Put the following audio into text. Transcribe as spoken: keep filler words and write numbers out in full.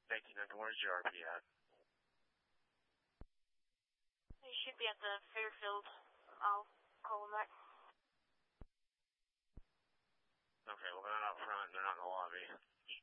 nineteen Newton, where's your R P at? They should be at the Fairfield. I'll call them back. Okay, well, they're not out front, they're not in the lobby. You